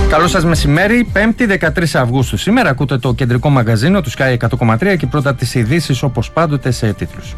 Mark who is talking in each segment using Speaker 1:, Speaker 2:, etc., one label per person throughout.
Speaker 1: Καλό σας μεσημέρι, 5η 13 Αυγούστου. Σήμερα ακούτε το κεντρικό μαγαζίνο του Sky 100,3 και πρώτα τις ειδήσεις όπως πάντοτε σε τίτλους.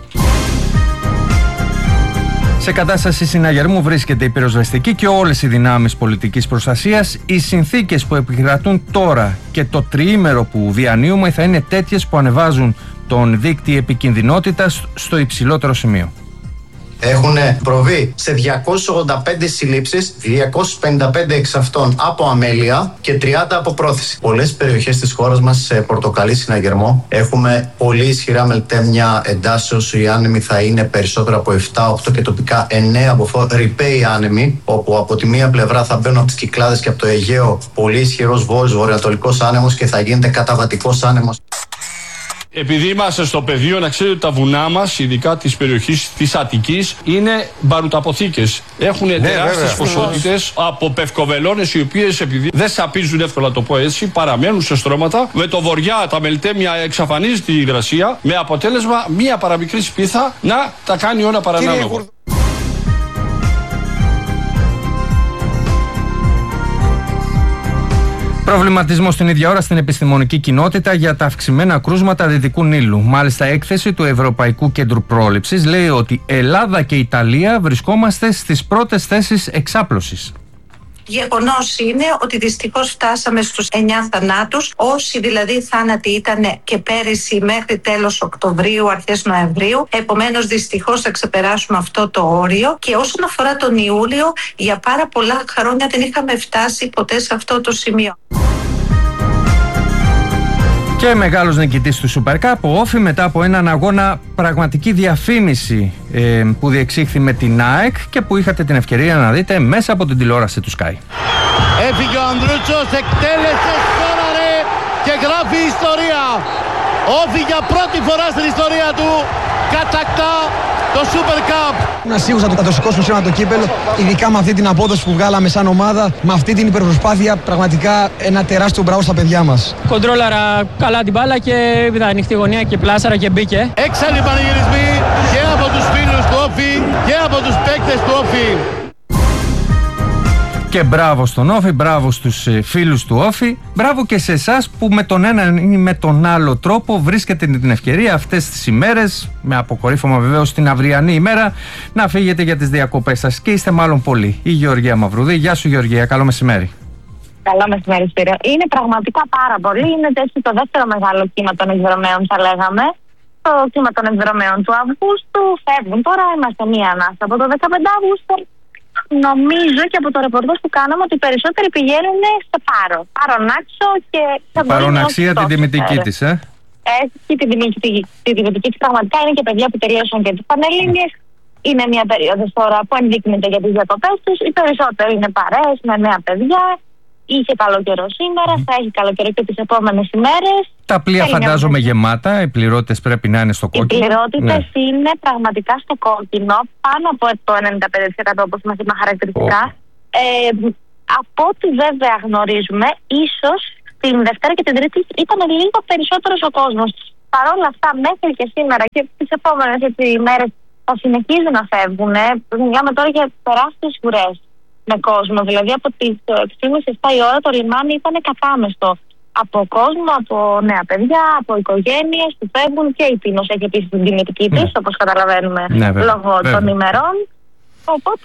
Speaker 1: Σε κατάσταση συναγερμού βρίσκεται η πυροσβεστική και όλες οι δυνάμεις πολιτικής προστασίας. Οι συνθήκες που επικρατούν τώρα και το τριήμερο που διανύουμε θα είναι τέτοιες που ανεβάζουν τον δείκτη επικινδυνότητας στο υψηλότερο σημείο.
Speaker 2: Έχουν προβεί σε 285 συλλήψεις, 255 εξ αυτών από αμέλεια και 30 από πρόθεση. Πολλές περιοχές της χώρας μας σε πορτοκαλί συναγερμό. Έχουμε πολύ ισχυρά μελτέμια εντάσσεως. Οι άνεμοι θα είναι περισσότερο από 7-8 και τοπικά 9 από ρηπαίοι άνεμοι, όπου από τη μία πλευρά θα μπαίνουν από τις Κυκλάδες και από το Αιγαίο πολύ ισχυρός βορειοανατολικός άνεμος και θα γίνεται καταβατικός άνεμος.
Speaker 3: Επειδή είμαστε στο πεδίο, να ξέρετε ότι τα βουνά μας, ειδικά της περιοχής της Αττικής, είναι μπαρουταποθήκες. Έχουν τεράστιες ποσότητες από πευκοβελώνες, οι οποίες επειδή δεν σαπίζουν εύκολα, να το πω έτσι, παραμένουν σε στρώματα. Με το βοριά τα μελτέμια εξαφανίζεται η υγρασία, με αποτέλεσμα μία παραμικρή σπίθα να τα κάνει όλα παρανάλογα.
Speaker 1: Προβληματισμό στην ίδια ώρα στην επιστημονική κοινότητα για τα αυξημένα κρούσματα Δυτικού Νείλου. Μάλιστα, έκθεση του Ευρωπαϊκού Κέντρου Πρόληψης λέει ότι Ελλάδα και Ιταλία βρισκόμαστε στις πρώτες θέσεις εξάπλωσης.
Speaker 4: Γεγονός είναι ότι δυστυχώς φτάσαμε στους 9 θανάτους. Όσοι δηλαδή θάνατοι ήταν και πέρυσι μέχρι τέλος Οκτωβρίου, αρχές Νοεμβρίου. Επομένως, δυστυχώς θα ξεπεράσουμε αυτό το όριο. Και όσον αφορά τον Ιούλιο, για πάρα πολλά χρόνια δεν είχαμε φτάσει ποτέ σε αυτό το σημείο.
Speaker 1: Και μεγάλος νικητής του Super Cup, ο Όφη, μετά από έναν αγώνα πραγματική διαφήμιση που διεξήχθη με την ΑΕΚ και που είχατε την ευκαιρία να δείτε μέσα από την τηλεόραση του Sky.
Speaker 5: Έφυγε ο Ανδρούτσος, εκτέλεσε, σκόραρε και γράφει ιστορία. Όφη για πρώτη φορά στην ιστορία του κατακτά το Super Cup.
Speaker 6: Ήμουν σίγουρος ότι θα το σηκώσουμε σήμερα το κύπελο, ειδικά με αυτή την απόδοση που βγάλαμε σαν ομάδα, με αυτή την υπερπροσπάθεια. Πραγματικά ένα τεράστιο μπράβο στα παιδιά μας.
Speaker 7: Κοντρόλαρα καλά την μπάλα και είδα ανοιχτή γωνία και πλάσαρα και μπήκε.
Speaker 5: Έξαλλοι πανηγυρισμοί και από τους φίλους του Όφη και από τους παίκτες του Όφη.
Speaker 1: Και μπράβο στον Όφη, μπράβο στους φίλους του Όφη, μπράβο και σε εσάς που με τον έναν ή με τον άλλο τρόπο βρίσκετε την ευκαιρία αυτές τις ημέρες, με αποκορύφωμα βεβαίως την αυριανή ημέρα, να φύγετε για τις διακοπές σας και είστε μάλλον πολλοί. Η Γεωργία Μαυρουδή. Γεια σου Γεωργία, καλό μεσημέρι.
Speaker 8: Καλό μεσημέρι Σπύρο. Είναι πραγματικά πάρα πολύ, είναι έτσι το δεύτερο μεγάλο κύμα των εκδρομέων θα λέγαμε. Το κύμα των εκδρομέων του Αυγούστου φεύγουν τώρα, είμαστε μία ανάσα από το 15 Αυγούστου. Νομίζω και από το ρεπορτάζ που κάναμε ότι οι περισσότεροι πηγαίνουν στο Πάρο. Πάρονάξο και θα μπορούν.
Speaker 1: Παροναξία την τιμητική της,
Speaker 8: Έχει την τιμητική της. Πραγματικά είναι και παιδιά που τελείωσαν και τις Πανελλήνιες. Είναι μια περίοδος τώρα που ενδείκνυται για τις διακοπές τους. Οι περισσότεροι είναι παρέες με νέα παιδιά. Είχε καλό καιρό σήμερα, θα έχει καλό καιρό και τις επόμενες ημέρες.
Speaker 1: Τα πλοία φαντάζομαι γεμάτα, οι πληρώτες πρέπει να είναι στο κόκκινο.
Speaker 8: Οι πληρότητες είναι πραγματικά στο κόκκινο, πάνω από το 95% όπως μας είπαν χαρακτηριστικά. Από ό,τι βέβαια γνωρίζουμε, ίσως την Δευτέρα και την Τρίτη ήταν λίγο περισσότερος ο κόσμος. Παρ' όλα αυτά, μέχρι και σήμερα και τις επόμενες ημέρες θα συνεχίζουν να φεύγουν. Μιλάμε τώρα για τεράστιες ουρές με κόσμο. Δηλαδή από τις 6:30-7 η ώρα το λιμάνι ήταν κατάμεστο από κόσμο, από νέα παιδιά, από οικογένειες που φεύγουν, και η Πίνος έχει επίσης την τιμητική της, όπως καταλαβαίνουμε, λόγω των ημερών. Οπότε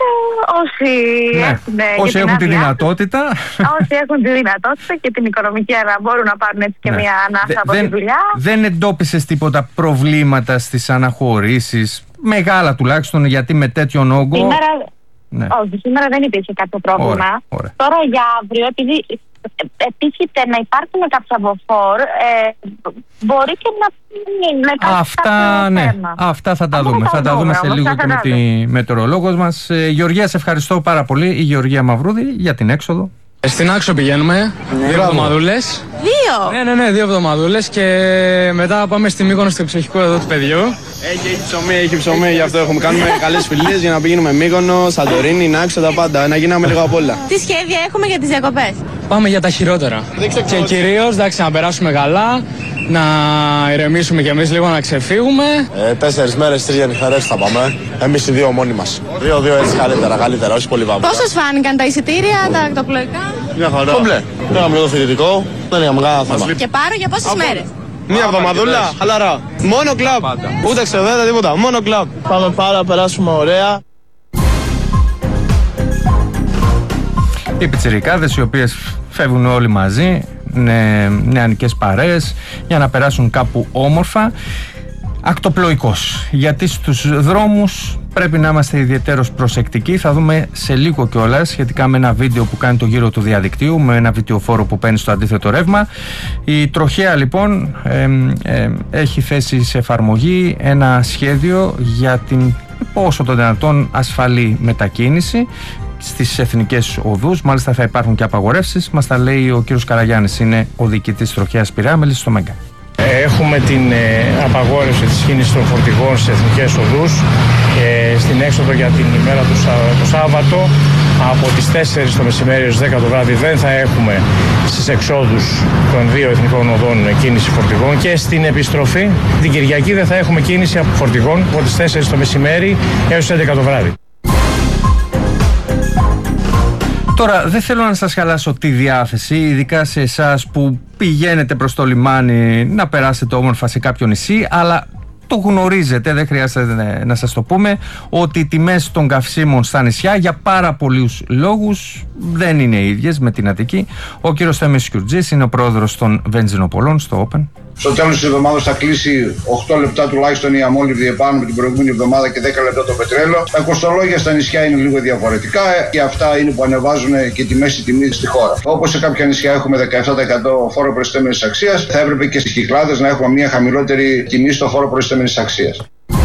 Speaker 8: όσοι έχουν τη δυνατότητα και την οικονομική ανάγκη μπορούν να πάρουν έτσι και μια ανάσα από τη δουλειά.
Speaker 1: Δεν εντόπισες τίποτα προβλήματα στις αναχωρήσεις, μεγάλα τουλάχιστον, γιατί με τέτοιον όγκο?
Speaker 8: Όχι, σήμερα δεν υπήρχε κάποιο πρόβλημα. Τώρα για αύριο, επειδή επίκειται να υπάρχουν κάποια μποφόρ, μπορεί και να μην
Speaker 1: Αυτά θα τα δούμε. Θα τα δούμε σε λίγο και με τη μετεωρολόγος μας. Γεωργία, σε ευχαριστώ πάρα πολύ. Η Γεωργία Μαυρούδη για την έξοδο.
Speaker 7: Στην Άξο πηγαίνουμε, 2 εβδομαδούλες.
Speaker 8: 2?
Speaker 7: Ναι, 2 εβδομαδούλες και μετά πάμε στη Μύκονο στο ψυχικό εδώ του παιδιού.
Speaker 9: Έχει ψωμί, γι' αυτό κάνουμε καλές φιλίες για να πηγαίνουμε Μύκονο, Σαντορίνη, Άξο, τα πάντα, να γίναμε λίγο απ' όλα.
Speaker 8: Τι σχέδια έχουμε για τις διακοπές?
Speaker 7: Πάμε για τα χειρότερα. Και κυρίως, εντάξει, να περάσουμε καλά, να ηρεμήσουμε κι εμείς λίγο, να ξεφύγουμε.
Speaker 9: 4 μέρες, 3 γενιχαρές θα πάμε. Εμείς οι 2 μόνοι μας. 2-2 έτσι καλύτερα, όχι πολύ βάμβα.
Speaker 10: Πώς σας φάνηκαν τα εισιτήρια, τα ακτοπλοϊκά?
Speaker 9: Μια χαρά. Κομπλέ. Είχαμε το φοιτητικό, δεν είχαμε κανένα θέμα.
Speaker 10: Και πάρω για πόσες μέρες?
Speaker 9: Μια εβδομαδούλα, χαλαρά. Μόνο κλαμπ. Ούτε ξεδέτα, τίποτα. Μόνο κλαμπ. Πάμε πάρα, περάσουμε ωραία.
Speaker 1: Οι πιτσιρικάδες οι οποίες φεύγουν όλοι μαζί, νεανικές παρέες, για να περάσουν κάπου όμορφα. Ακτοπλοϊκός, γιατί στους δρόμους πρέπει να είμαστε ιδιαίτερως προσεκτικοί. Θα δούμε σε λίγο κιόλας σχετικά με ένα βίντεο που κάνει το γύρο του διαδικτύου, με ένα βιτιοφόρο που παίρνει στο αντίθετο ρεύμα. Η τροχέα λοιπόν έχει θέσει σε εφαρμογή ένα σχέδιο για την όσο το δυνατόν ασφαλή μετακίνηση στις εθνικές οδούς. Μάλιστα θα υπάρχουν και απαγορεύσεις. Μας τα λέει ο κύριος Καραγιάννης, είναι ο διοικητής τροχέας Πειραιά στο Μέγκα.
Speaker 11: Έχουμε την απαγόρευση της κίνησης των φορτηγών στις εθνικές οδούς στην έξοδο για την ημέρα του Σάββατο από τις 4 το μεσημέρι ως 10 το βράδυ. Δεν θα έχουμε στις εξόδους των 2 εθνικών οδών κίνηση φορτηγών, και στην επιστροφή την Κυριακή δεν θα έχουμε κίνηση από φορτηγών από τις 4 το μεσημέρι έως 11 το βράδυ.
Speaker 1: Τώρα δεν θέλω να σας χαλάσω τη διάθεση, ειδικά σε εσάς που πηγαίνετε προς το λιμάνι να περάσετε όμορφα σε κάποιο νησί, αλλά το γνωρίζετε, δεν χρειάζεται να σας το πούμε, ότι οι τιμές των καυσίμων στα νησιά για πάρα πολλούς λόγους δεν είναι ίδιες με την Αττική. Ο κύριος Θέμης Κιουρτζής είναι ο πρόεδρος των βενζινοπολών στο Open.
Speaker 12: Στο τέλος της εβδομάδας θα κλείσει 8 λεπτά τουλάχιστον η αμόλυβδη επάνω με την προηγούμενη εβδομάδα και 10 λεπτά το πετρέλαιο. Τα κοστολόγια στα νησιά είναι λίγο διαφορετικά και αυτά είναι που ανεβάζουν και τη μέση τιμή στη χώρα. Όπως σε κάποια νησιά έχουμε 17% φόρο προϊστάμενης αξίας, θα έπρεπε και στις Κυκλάδες να έχουμε μια χαμηλότερη τιμή στο φόρο προϊστάμενης αξίας.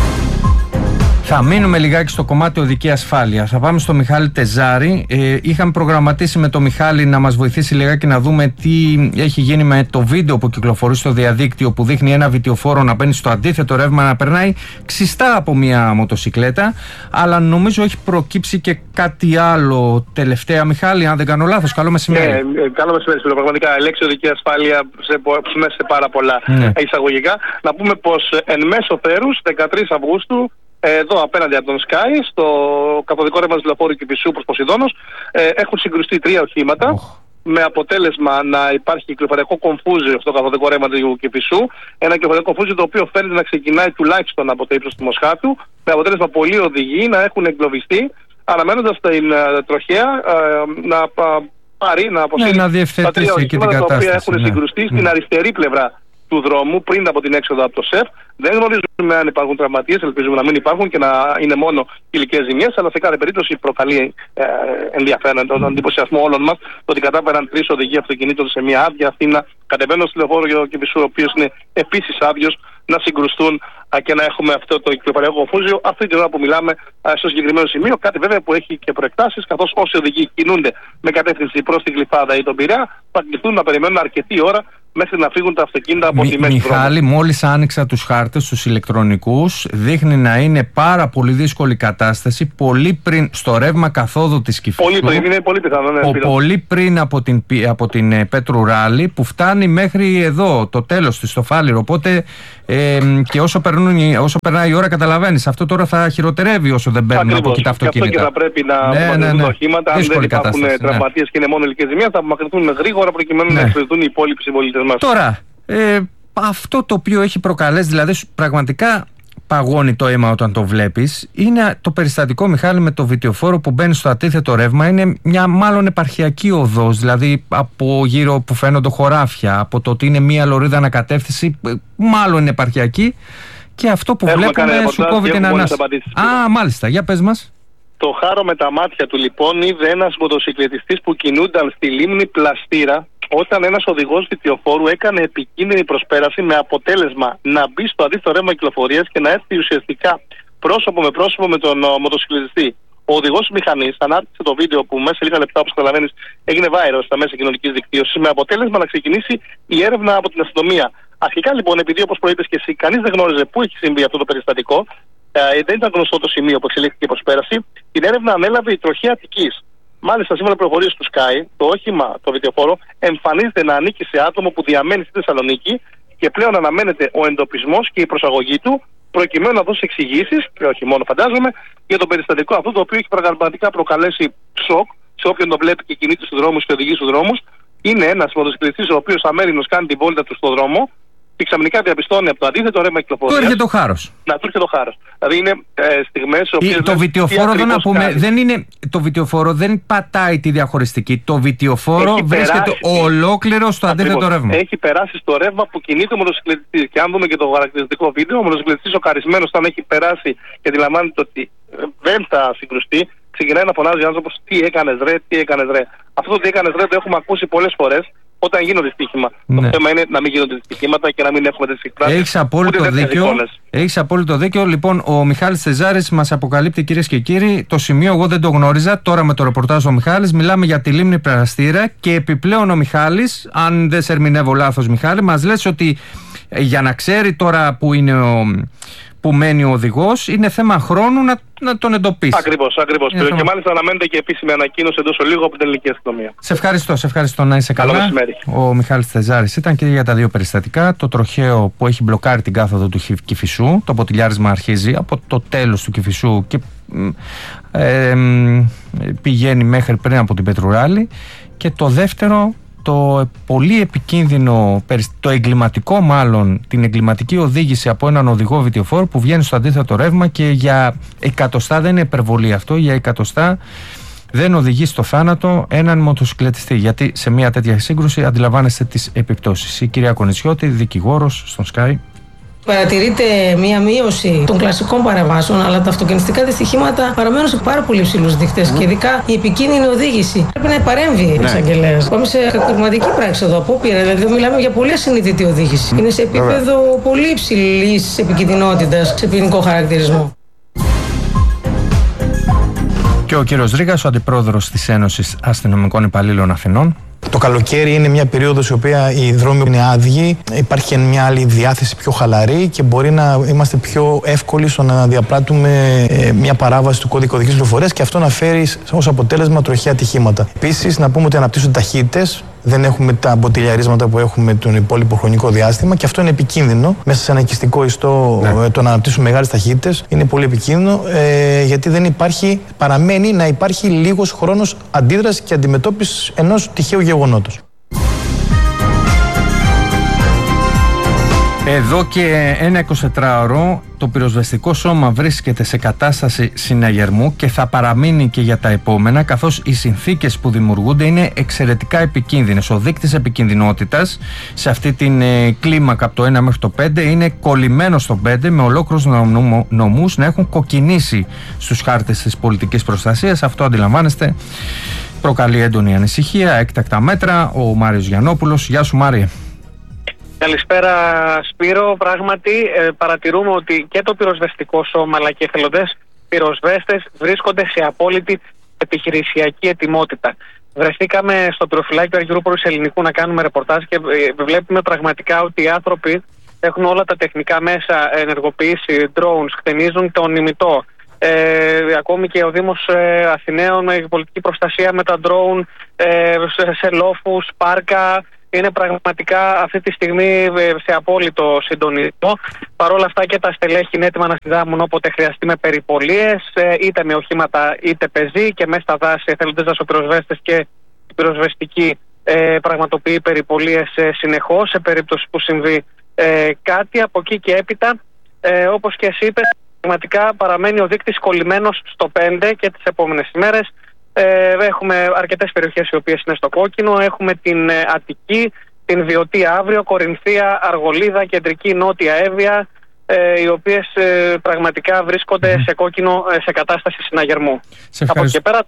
Speaker 1: Θα μείνουμε λιγάκι στο κομμάτι οδική ασφάλεια. Θα πάμε στο Μιχάλη Τεζάρη. Είχαμε προγραμματίσει με το Μιχάλη να μας βοηθήσει λιγάκι να δούμε τι έχει γίνει με το βίντεο που κυκλοφορεί στο διαδίκτυο, που δείχνει ένα βιτιοφόρο να μπαίνει στο αντίθετο ρεύμα, να περνάει ξιστά από μια μοτοσικλέτα. Αλλά νομίζω έχει προκύψει και κάτι άλλο τελευταία. Μιχάλη, αν δεν κάνω λάθος, καλό μεσημέρι.
Speaker 13: Καλό μεσημέρι. Πραγματικά, λέξη οδική ασφάλεια μέσα σε πάρα πολλά εισαγωγικά. Να πούμε πως εν μέσω θέρους, 13 Αυγούστου, εδώ απέναντι από τον Sky, στο καθοδικό ρεύμα του λεωφόρου Κηφισού προς Ποσειδώνος, έχουν συγκρουστεί 3 οχήματα, με αποτέλεσμα να υπάρχει κυκλοφοριακό κομφούζιο στο καθοδικό ρεύμα του Κηφισού. Ένα κυκλοφοριακό κομφούζιο το οποίο φαίνεται να ξεκινάει τουλάχιστον από το ύψος του Μοσχάτου, με αποτέλεσμα πολλοί οδηγοί να έχουν εγκλωβιστεί, αναμένοντας την τροχέα να πάρει, να αποσύρει τα 3 οχήματα τα οποία έχουν συγκρουστεί στην αριστερή πλευρά του δρόμου, πριν από την έξοδο από το ΣΕΦ. Δεν γνωρίζουμε αν υπάρχουν τραυματίες, ελπίζουμε να μην υπάρχουν και να είναι μόνο υλικές ζημιές, αλλά σε κάθε περίπτωση προκαλεί ενδιαφέρον τον εντυπωσιασμό όλων μας το ότι κατάφεραν 3 οδηγοί αυτοκινήτων σε μια άδεια Αθήνα, κατεβαίνοντας στο λεωφόρο Κηφισού, ο οποίος είναι επίσης άδειος, να συγκρουστούν και να έχουμε αυτό το κυκλοφοριακό κομφούζιο αυτή την ώρα που μιλάμε στο συγκεκριμένο σημείο. Κάτι βέβαια που έχει και προεκτάσεις, καθώς όσοι οδηγοί κινούνται με κατεύθυνση προς την Γλυφάδα ή τον Πειραιά θα κληθούν να περιμένουν αρκετή ώρα μέχρι να φύγουν τα αυτοκίνητα από τη μέση.
Speaker 1: Μιχάλη, μόλις άνοιξα τους χάρτες, τους ηλεκτρονικούς, δείχνει να είναι πάρα πολύ δύσκολη κατάσταση πολύ πριν στο ρεύμα καθόδου της Κηφισού.
Speaker 13: Πολύ πριν, είναι πολύ πιθανό. Ναι,
Speaker 1: πολύ πριν από την Πέτρου Ράλη, που φτάνει μέχρι εδώ, το τέλος της, στο Φάληρο. Οπότε και όσο περνάει η ώρα, καταλαβαίνεις, αυτό τώρα θα χειροτερεύει όσο δεν παίρνουν από εκεί τα αυτοκίνητα.
Speaker 13: Γι' αυτό και θα πρέπει να απομακρυνθούν τα οχήματα. Αν δεν υπάρχουν τραυματίες και είναι μόνο υλικές ζημίες, θα απομακρυνθούν γρήγορα προκειμένου να εξυπηρετούν οι υπόλοιποι συμπολίτες μας.
Speaker 1: Τώρα, αυτό το οποίο έχει προκαλέσει, δηλαδή πραγματικά παγώνει το αίμα όταν το βλέπεις, είναι το περιστατικό, Μιχάλη, με το βιτιοφόρο που μπαίνει στο αντίθετο ρεύμα. Είναι μια μάλλον επαρχιακή οδός, δηλαδή από γύρω που φαίνονται χωράφια, από το ότι είναι μια λωρίδα ανακατεύθυνση, μάλλον είναι επαρχιακή, και αυτό που βλέπουμε σου κόβει την ανάσα. Μάλιστα, για πες μας.
Speaker 13: Το χάρο με τα μάτια του λοιπόν είδε ένας μοτοσυκλετιστής που κινούνταν στη λίμνη Πλαστήρα, όταν ένας οδηγός βιτιοφόρου έκανε επικίνδυνη προσπέραση, με αποτέλεσμα να μπει στο αντίθετο ρεύμα κυκλοφορίας και να έρθει ουσιαστικά πρόσωπο με πρόσωπο με τον μοτοσυκλετιστή. Ο οδηγός της μηχανής ανάρτησε το βίντεο που μέσα σε λίγα λεπτά, όπως καταλαβαίνεις, έγινε viral στα μέσα κοινωνικής δικτύωσης, με αποτέλεσμα να ξεκινήσει η έρευνα από την αστυνομία. Αρχικά λοιπόν, επειδή όπως προείπες και εσύ, κανείς δεν γνώριζε πού έχει συμβεί αυτό το περιστατικό, δεν ήταν γνωστό το σημείο που εξελίχθηκε η προσπέραση, την έρευνα ανέλαβε η τροχέα Αττικής. Μάλιστα, σύμφωνα με πληροφορίες του Sky, το όχημα, το βιτιοφόρο, εμφανίζεται να ανήκει σε άτομο που διαμένει στη Θεσσαλονίκη και πλέον αναμένεται ο εντοπισμός και η προσαγωγή του, προκειμένου να δώσει εξηγήσεις, και όχι μόνο φαντάζομαι, για το περιστατικό αυτό, το οποίο έχει πραγματικά προκαλέσει σοκ σε όποιον το βλέπει και κινείται στους δρόμους και οδηγεί στους δρόμους. Είναι ένας μοτοσυκλετιστής ο οποίος αμέρινος κάνει την βόλτα του στον δρόμο και ξαφνικά διαπιστώνει από το αντίθετο ρεύμα κυκλοφορίας.
Speaker 1: Του έρχεται το χάρος.
Speaker 13: Να του έρχεται το χάρος. Δηλαδή είναι στιγμές οι οποίες.
Speaker 1: Το βιτιοφόρο, εδώ να πούμε, δεν είναι. Το βιτιοφόρο δεν πατάει τη διαχωριστική. Το βιτιοφόρο βρίσκεται ολόκληρο στο αντίθετο ρεύμα.
Speaker 13: Έχει περάσει στο ρεύμα που κινείται ο μοτοσυκλετιστής. Και αν δούμε και το χαρακτηριστικό βίντεο, ο μοτοσυκλετιστής ο καρισμένος, όταν έχει περάσει και αντιλαμβάνεται ότι δεν θα συγκρουστεί, ξεκινάει να φωνάζει ο άνθρωπος τι έκανες ρε, τι έκανες ρε. Αυτό το τι έκανες ρε το έχουμε ακούσει πολλές φορές όταν γίνονται δυστύχημα. Το θέμα είναι να μην γίνονται δυστύχηματα και να μην έχουμε τέτοιες εκφράσεις.
Speaker 1: Έχεις απόλυτο δίκιο. Λοιπόν, ο Μιχάλης Θεζάρης μας αποκαλύπτει, κυρίες και κύριοι, το σημείο εγώ δεν το γνώριζα. Τώρα με το ρεπορτάζ ο Μιχάλης μιλάμε για τη λίμνη Περαστήρα και επιπλέον ο Μιχάλης, αν δεν σε ερμηνεύω λάθος Μιχάλη, μας λες ότι για να ξέρει τώρα που είναι που μένει ο οδηγός, είναι θέμα χρόνου να τον εντοπίσει.
Speaker 13: Ακριβώς. Και μάλιστα αναμένεται και επίσημη ανακοίνωση εντός ολίγου από την ελληνική αστυνομία.
Speaker 1: Σε ευχαριστώ να είσαι καλά. Ο Μιχάλης Θεζάρης ήταν και για τα δύο περιστατικά. Το τροχαίο που έχει μπλοκάρει την κάθοδο του Κηφισού, το ποτηλιάρισμα αρχίζει από το τέλος του Κηφισού και πηγαίνει μέχρι πριν από την Πετρουράλη. Και το δεύτερο, το πολύ επικίνδυνο, το εγκληματικό μάλλον, την εγκληματική οδήγηση από έναν οδηγό βιτιοφόρου που βγαίνει στο αντίθετο ρεύμα και για εκατοστά, δεν είναι υπερβολή αυτό, για εκατοστά δεν οδηγεί στο θάνατο έναν μοτοσυκλετιστή. Γιατί σε μια τέτοια σύγκρουση αντιλαμβάνεστε τις επιπτώσεις. Η κυρία Κονισιώτη, δικηγόρος στον Sky.
Speaker 14: Παρατηρείται μία μείωση των κλασικών παρεμβάσεων, αλλά τα αυτοκινητικά δυστυχήματα παραμένουν σε πάρα πολύ υψηλούς δείκτες και ειδικά η επικίνδυνη οδήγηση. Πρέπει να παρέμβει ο εισαγγελέας. Πάμε σε κακουργηματική πράξη εδώ, απόπειρα. Δηλαδή, μιλάμε για πολύ ασυνείδητη οδήγηση. Είναι σε επίπεδο πολύ υψηλής επικινδυνότητας σε ποινικό χαρακτηρισμό.
Speaker 1: Και ο κύριος Ρήγας, ο αντιπρόεδρος της Ένωσης Αστυνομικών Υπαλλήλων Αθηνών.
Speaker 15: Το καλοκαίρι είναι μια περίοδος η οποία οι δρόμοι είναι άδειοι, υπάρχει μια άλλη διάθεση πιο χαλαρή και μπορεί να είμαστε πιο εύκολοι στο να διαπράττουμε μια παράβαση του κώδικα οδικής κυκλοφορίας και αυτό να φέρει ως αποτέλεσμα τροχαία ατυχήματα. Επίσης, να πούμε ότι αναπτύσσονται ταχύτητες, δεν έχουμε τα μποτιλιαρίσματα που έχουμε τον υπόλοιπο χρονικό διάστημα και αυτό είναι επικίνδυνο. Μέσα σε ένα οικιστικό ιστό, το να αναπτύσσουμε μεγάλες ταχύτητες είναι πολύ επικίνδυνο γιατί δεν υπάρχει, παραμένει να υπάρχει λίγος χρόνος αντίδρασης και αντιμετώπισης ενός τυχαίου γεγονότος.
Speaker 1: Εδώ και ένα 24ωρο το πυροσβεστικό σώμα βρίσκεται σε κατάσταση συναγερμού και θα παραμείνει και για τα επόμενα, καθώς οι συνθήκες που δημιουργούνται είναι εξαιρετικά επικίνδυνες. Ο δείκτης επικινδυνότητας σε αυτή την κλίμακα από το 1 μέχρι το 5 είναι κολλημένο στο 5 με ολόκληρους νομούς να έχουν κοκκινήσει στους χάρτες της πολιτικής προστασίας. Αυτό αντιλαμβάνεστε προκαλεί έντονη ανησυχία, έκτακτα μέτρα. Ο Μάριος Γιαννόπουλος. Γεια σου Μάριε.
Speaker 16: Καλησπέρα Σπύρο. Πράγματι παρατηρούμε ότι και το πυροσβεστικό σώμα αλλά και οι εθελοντές πυροσβέστες βρίσκονται σε απόλυτη επιχειρησιακή ετοιμότητα. Βρεθήκαμε στο πυροφυλάκιο Αργυρούπολης Ελληνικού να κάνουμε ρεπορτάζ και βλέπουμε πραγματικά ότι οι άνθρωποι έχουν όλα τα τεχνικά μέσα ενεργοποιήσει, drones, χτενίζουν τον ημιτό. Ακόμη και ο Δήμος Αθηναίων με πολιτική προστασία με τα drone σε λόφους, πάρκα. Είναι πραγματικά αυτή τη στιγμή σε απόλυτο συντονισμό. Παρ' όλα αυτά και τα στελέχη είναι έτοιμα να συνδράμουν όποτε χρειαστεί με περιπολίες, είτε με οχήματα είτε πεζοί και μέσα στα δάση εθελοντές δασοπυροσβέστες και πυροσβεστικοί πραγματοποιεί περιπολίες συνεχώς σε περίπτωση που συμβεί κάτι. Από εκεί και έπειτα, όπως και εσύ είπες, πραγματικά παραμένει ο δείκτης κολλημένος στο 5 και τις επόμενες ημέρες. Έχουμε αρκετές περιοχές οι οποίες είναι στο κόκκινο. Έχουμε την Αττική, την Βιωτή Αύριο, Κορινθία, Αργολίδα, Κεντρική Νότια Εύβοια, οι οποίες πραγματικά βρίσκονται σε κόκκινο σε κατάσταση συναγερμού. Από εκεί πέρα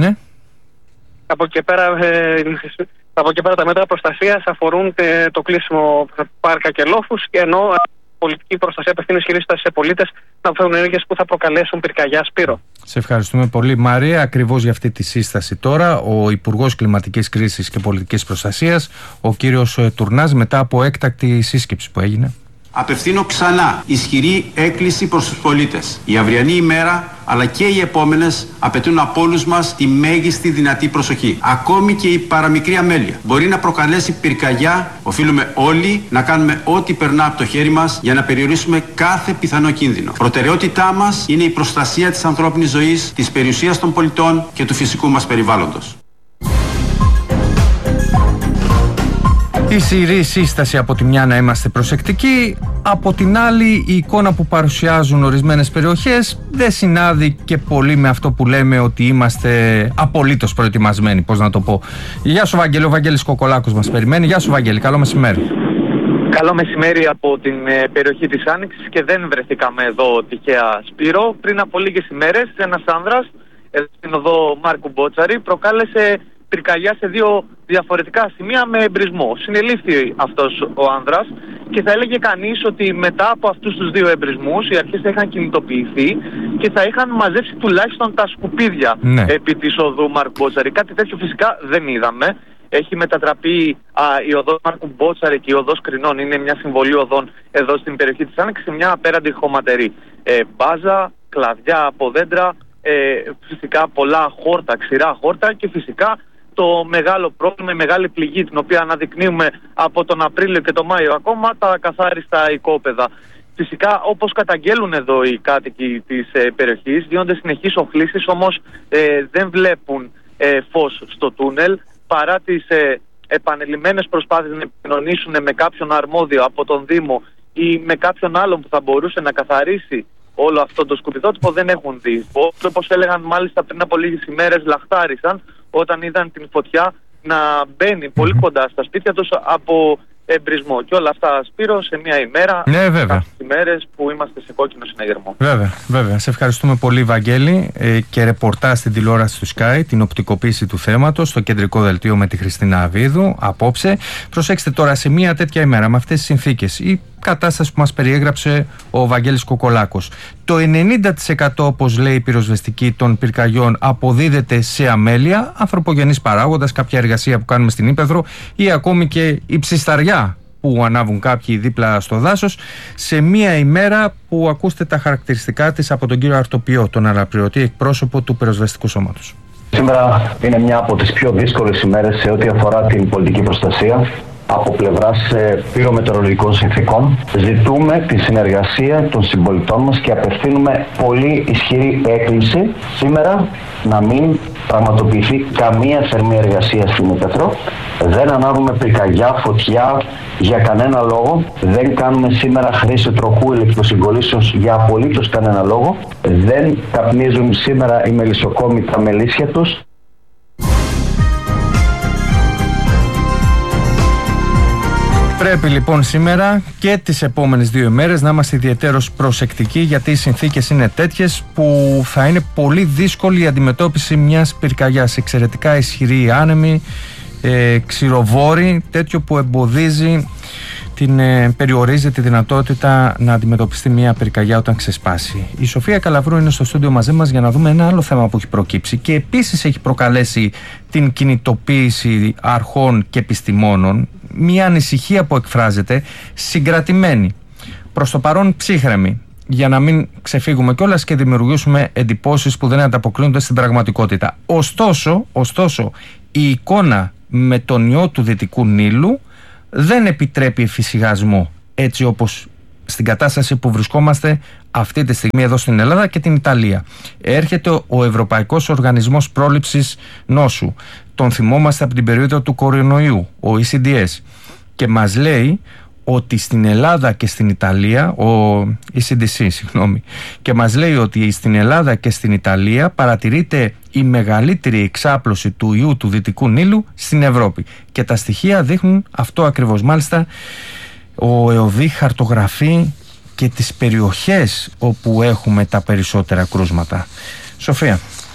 Speaker 16: από εκεί πέρα τα μέτρα προστασίας αφορούν το κλείσιμο πάρκα και λόφους, ενώ πολιτική προστασία απευθύνει ισχυρίσταση σε πολίτες να αποφεύγουν ενέργειες που θα προκαλέσουν πυρκαγιά. Σπύρο.
Speaker 1: Σε ευχαριστούμε πολύ Μαρία. Ακριβώς για αυτή τη σύσταση τώρα ο Υπουργός Κλιματικής Κρίσης και Πολιτικής Προστασίας, ο κύριος Τουρνάς, μετά από έκτακτη σύσκεψη που έγινε.
Speaker 17: Απευθύνω ξανά ισχυρή έκκληση προς τους πολίτες. Η αυριανή ημέρα αλλά και οι επόμενες απαιτούν από όλους μας τη μέγιστη δυνατή προσοχή. Ακόμη και η παραμικρή αμέλεια μπορεί να προκαλέσει πυρκαγιά. Οφείλουμε όλοι να κάνουμε ό,τι περνά από το χέρι μας για να περιορίσουμε κάθε πιθανό κίνδυνο. Προτεραιότητά μας είναι η προστασία της ανθρώπινης ζωής, της περιουσίας των πολιτών και του φυσικού μας περιβάλλοντος.
Speaker 1: Ισχυρή σύσταση από τη μια να είμαστε προσεκτικοί, από την άλλη η εικόνα που παρουσιάζουν ορισμένες περιοχές δεν συνάδει και πολύ με αυτό που λέμε ότι είμαστε απολύτως προετοιμασμένοι, πώς να το πω. Γεια σου Βαγγέλη, ο Βαγγέλης Κοκολάκος μας περιμένει. Γεια σου Βαγγέλη, καλό μεσημέρι.
Speaker 18: Καλό μεσημέρι από την περιοχή της Άνοιξης και δεν βρεθήκαμε εδώ τυχαία, Σπύρο. Πριν από λίγες ημέρες ένας άνδρας στην οδό Μάρκου Μπότσαρη προκάλεσε πυρκαγιά σε δύο διαφορετικά σημεία με εμπρισμό. Συνελήφθη αυτός ο άνδρας και θα έλεγε κανείς ότι μετά από αυτούς τους δύο εμπρισμούς οι αρχές θα είχαν κινητοποιηθεί και θα είχαν μαζέψει τουλάχιστον τα σκουπίδια επί της οδού Μάρκου Μπότσαρη. Κάτι τέτοιο φυσικά δεν είδαμε. Έχει μετατραπεί η οδός Μάρκου Μπότσαρη και η οδός Κρινών, είναι μια συμβολή οδών εδώ στην περιοχή της Άνοιξης, σε μια απέραντη χωματερή. Μπάζα, κλαδιά από δέντρα, φυσικά πολλά χόρτα, ξηρά χόρτα και φυσικά το μεγάλο πρόβλημα, η μεγάλη πληγή την οποία αναδεικνύουμε από τον Απρίλιο και τον Μάιο ακόμα, τα καθάριστα οικόπεδα. Φυσικά, όπως καταγγέλουν εδώ οι κάτοικοι της περιοχής, γίνονται συνεχείς οχλήσεις, όμως δεν βλέπουν φως στο τούνελ, παρά τις επανειλημμένες προσπάθειες να επικοινωνήσουν με κάποιον αρμόδιο από τον Δήμο ή με κάποιον άλλον που θα μπορούσε να καθαρίσει όλο αυτό το σκουπιδότυπο, δεν έχουν δει. Όπως έλεγαν μάλιστα πριν από λίγες ημέρες, λαχτάρισαν όταν είδαν την φωτιά να μπαίνει πολύ κοντά στα σπίτια τους από εμπρισμό. Και όλα αυτά, Σπύρο, σε μια ημέρα, κάποιες ημέρες που είμαστε σε κόκκινο συναγερμό.
Speaker 1: Βέβαια. Σε ευχαριστούμε πολύ, Βαγγέλη. Και ρεπορτάζ στην τηλεόραση του Sky, την οπτικοποίηση του θέματος, στο κεντρικό δελτίο με τη Χριστίνα Αβίδου απόψε. Προσέξτε τώρα, σε μια τέτοια ημέρα, με αυτές τις συνθήκες, η κατάσταση που μας περιέγραψε ο Βαγγέλης Κοκολάκος, το 90% όπως λέει η πυροσβεστική των πυρκαγιών αποδίδεται σε αμέλεια, ανθρωπογενής παράγοντας, κάποια εργασία που κάνουμε στην ύπαιθρο ή ακόμη και η ψισταριά που ανάβουν κάποιοι δίπλα στο δάσος, σε μία ημέρα που ακούστε τα χαρακτηριστικά της από τον κύριο Αρτοπιό, τον αναπληρωτή εκπρόσωπο του πυροσβεστικού σώματος.
Speaker 19: Σήμερα είναι μια από τις πιο δύσκολες ημέρες σε ό,τι αφορά την πολιτική προστασία. Από πλευράς πυρομετεωρολογικών συνθήκων ζητούμε τη συνεργασία των συμπολιτών μας και απευθύνουμε πολύ ισχυρή έκκληση σήμερα να μην πραγματοποιηθεί καμία θερμή εργασία στην ύπαιθρο. Δεν ανάβουμε πυρκαγιά, φωτιά για κανένα λόγο. Δεν κάνουμε σήμερα χρήση τροχού ηλεκτροσυγκολήσεως για απολύτως κανένα λόγο. Δεν καπνίζουν σήμερα οι μελισσοκόμοι τα μελίσια τους.
Speaker 1: Πρέπει λοιπόν σήμερα και τις επόμενες 2 ημέρες να είμαστε ιδιαιτέρως προσεκτικοί, γιατί οι συνθήκες είναι τέτοιες που θα είναι πολύ δύσκολη η αντιμετώπιση μιας πυρκαγιάς. Εξαιρετικά ισχυρή, άνεμη, ξηροβόρη, τέτοιο που εμποδίζει, περιορίζει τη δυνατότητα να αντιμετωπιστεί μια πυρκαγιά όταν ξεσπάσει. Η Σοφία Καλαβρού είναι στο στούντιο μαζί μας για να δούμε ένα άλλο θέμα που έχει προκύψει και επίσης έχει προκαλέσει την κινητοποίηση αρχών και επιστημόνων. Μια ανησυχία που εκφράζεται συγκρατημένη, προς το παρόν ψύχρεμη, για να μην ξεφύγουμε κιόλας και δημιουργήσουμε εντυπώσεις που δεν ανταποκρίνονται στην πραγματικότητα. Ωστόσο, η εικόνα με τον ιό του Δυτικού Νείλου δεν επιτρέπει εφησυχασμό, έτσι όπως στην κατάσταση που βρισκόμαστε αυτή τη στιγμή εδώ στην Ελλάδα και την Ιταλία. Έρχεται ο Ευρωπαϊκός Οργανισμός Πρόληψης Νόσου. Τον θυμόμαστε από την περίοδο του κορονοϊού, ο ECDS, και μας λέει ότι στην Ελλάδα και στην Ιταλία, ο ECDC, και μας λέει ότι στην Ελλάδα και στην Ιταλία παρατηρείται η μεγαλύτερη εξάπλωση του ιού του Δυτικού Νείλου στην Ευρώπη. Και τα στοιχεία δείχνουν αυτό ακριβώς. Μάλιστα, ο ΕΟΔΗ χαρτογραφεί και τις περιοχές όπου έχουμε τα περισσότερα κρούσματα. Σοφία.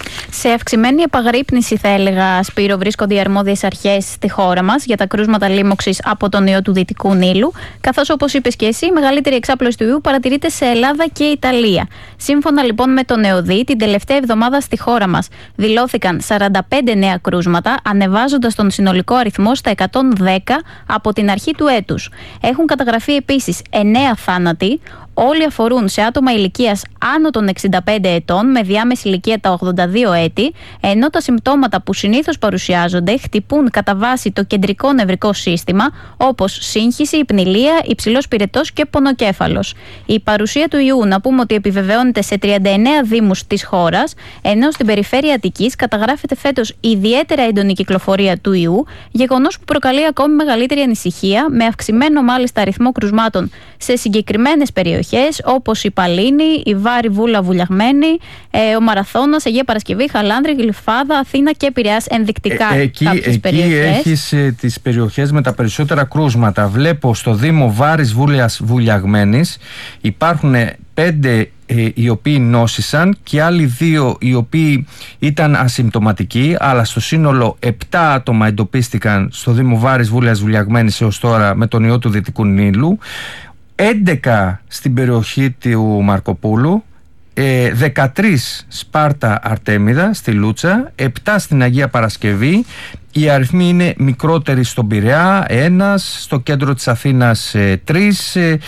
Speaker 20: Σε αυξημένη επαγρύπνηση, θα έλεγα, Σπύρο, βρίσκονται οι αρμόδιες αρχές στη χώρα μας για τα κρούσματα λίμωξης από τον ιό του Δυτικού Νείλου, καθώς, όπως είπες και εσύ, η μεγαλύτερη εξάπλωση του ιού παρατηρείται σε Ελλάδα και Ιταλία. Σύμφωνα λοιπόν με τον ΕΟΔΗ, την τελευταία εβδομάδα στη χώρα μας δηλώθηκαν 45 νέα κρούσματα, ανεβάζοντας τον συνολικό αριθμό στα 110 από την αρχή του έτους. Έχουν καταγραφεί επίσης 9 θάνατοι. Όλοι αφορούν σε άτομα ηλικίας άνω των 65 ετών με διάμεση ηλικία τα 82 έτη, ενώ τα συμπτώματα που συνήθως παρουσιάζονται χτυπούν κατά βάση το κεντρικό νευρικό σύστημα, όπως σύγχυση, υπνηλία, υψηλός πυρετός και πονοκέφαλος. Η παρουσία του ιού, να πούμε ότι επιβεβαιώνεται σε 39 δήμους της χώρας, ενώ στην περιφέρεια Αττικής καταγράφεται φέτος ιδιαίτερα έντονη κυκλοφορία του ιού, γεγονός που προκαλεί ακόμη μεγαλύτερη ανησυχία, με αυξημένο μάλιστα αριθμό κρουσμάτων σε συγκεκριμένες περιοχές, όπως η Παλίνη, η Βάρη Βούλα Βουλιαγμένη, ο Μαραθώνας, Αγία Παρασκευή, Χαλάνδρη, Γλυφάδα, Αθήνα και Πειραιάς, ενδεικτικά κάποιες περιοχές. Εκεί
Speaker 1: έχεις τις περιοχές με τα περισσότερα κρούσματα. Βλέπω στο Δήμο Βάρης Βούλιας Βουλιαγμένης υπάρχουν 5 οι οποίοι νόσησαν και άλλοι 2 οι οποίοι ήταν ασυμπτωματικοί, αλλά στο σύνολο 7 άτομα εντοπίστηκαν στο Δήμο Βάρης Βούλιας Βουλιαγμένης έως τώρα με τον ιό του Δυτικού Νείλου, 11 στην περιοχή του Μαρκοπούλου, 13 Σπάρτα Αρτέμιδα στη Λούτσα, 7 στην Αγία Παρασκευή. Οι αριθμοί είναι μικρότεροι στον Πειραιά, 1, στο κέντρο της Αθήνας 3,